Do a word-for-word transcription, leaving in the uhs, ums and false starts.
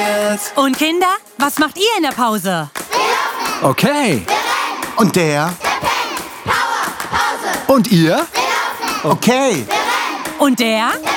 funktioniert. Und Kinder, was macht ihr in der Pause? Okay. Und der? Und ihr? Okay. Und der?